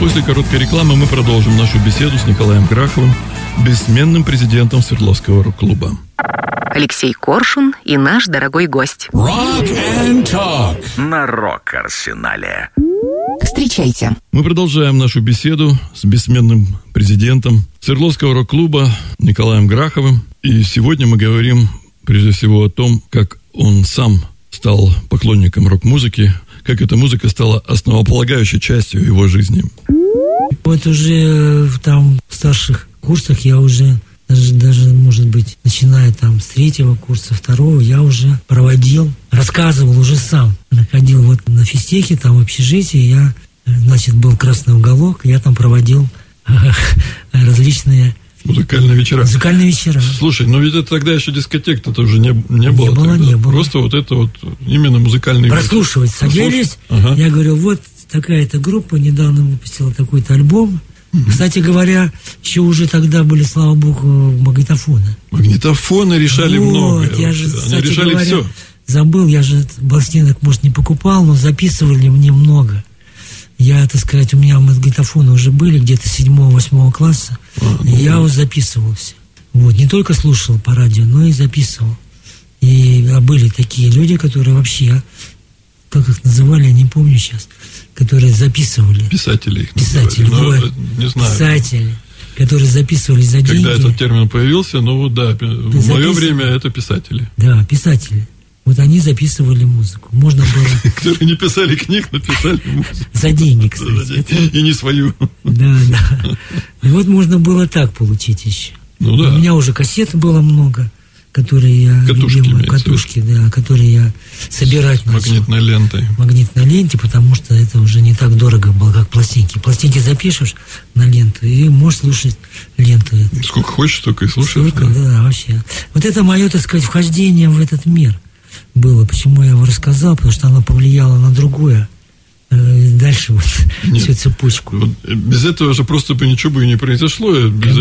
после короткой рекламы мы продолжим нашу беседу с Николаем Граховым, бессменным президентом Свердловского рок-клуба. Алексей Коршун и наш дорогой гость. Rock and Talk на Рок-Арсенале. Встречайте. Мы продолжаем нашу беседу с бессменным президентом Свердловского рок-клуба Николаем Граховым. И сегодня мы говорим прежде всего о том, как он сам стал поклонником рок-музыки, как эта музыка стала основополагающей частью его жизни. Вот уже там в старших курсах я уже, даже может быть, начиная там с 3-го курса, 2-го, я уже рассказывал уже сам. Находил вот на физтехе, там в общежитии, я, значит, был красный уголок, я там проводил различные музыкальные вечера. Слушай, но ведь это тогда еще дискотек-то уже не было. Не было. Просто вот это вот именно музыкальные прослушивать садились. Ага. Я говорю, вот такая-то группа недавно выпустила такой-то альбом. Кстати говоря, еще уже тогда были, слава богу, магнитофоны. Магнитофоны решали многое. Я же, они решали говоря, все. Забыл, я же пластинок, может, не покупал, но записывали мне много. Я, так сказать, у меня магнитофоны уже были где-то 7-8 класса. Я вот записывался. Вот, не только слушал по радио, но и записывал. И были такие люди, которые вообще, как их называли, я не помню сейчас, которые записывали. Писатели их называли. Не знаю. Писатели, которые записывали за деньги. Когда этот термин появился, в мое время это писатели. Да, писатели. Вот они записывали музыку. Можно было... Которые не писали книг, но писали музыку. За деньги, кстати. И не свою. Да. И вот можно было так получить еще. Ну да. У меня уже кассет было много, которые я... Катушки, да, которые я собирать начал. Магнитной лентой, потому что это уже не так дорого было, как пластинки. Пластинки запишешь на ленту и можешь слушать ленту. Сколько хочешь, столько и слушаешь. Да, вообще. Вот это мое, так сказать, вхождение в этот мир было. Почему я его рассказал? Потому что оно повлияло на другое. Дальше вот всю цепочку. Вот, без этого же просто бы ничего бы и не произошло.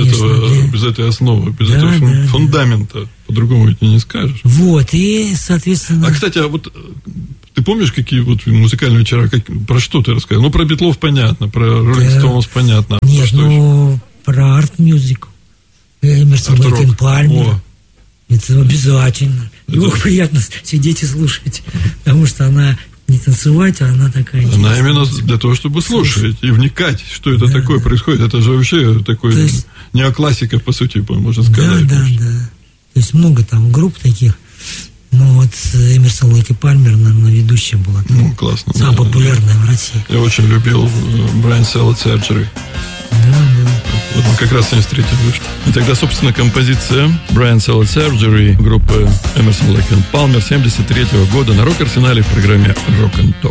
Без этой основы, без этого фундамента. По-другому ведь не скажешь. Вот, и, соответственно... А, кстати, вот ты помнишь, какие вот музыкальные вечера, про что ты рассказал? Ну, про Битлов понятно, про Роллинг Стоунс понятно. Нет, про арт-мюзик. Эмерсон, Лейк и Пальмер. Это обязательно. Его приятно сидеть и слушать, потому что она не танцевать, а она такая... Она именно для того, чтобы слушать и вникать, что это такое происходит. Это же вообще такой неоклассика, по сути, можно сказать. Да. То есть много там групп таких. Ну вот Эмерсон, Лейк и Пальмер, наверное, ведущая была. Классно. Самая популярная в России. Я очень любил Brian Salad Surgery. Да. Вот мы как раз с ней встретились. И тогда, собственно, композиция Brian Salad Surgery группы Emerson, Lake and Palmer 73-го года на Рок-Арсенале в программе Rock and Talk.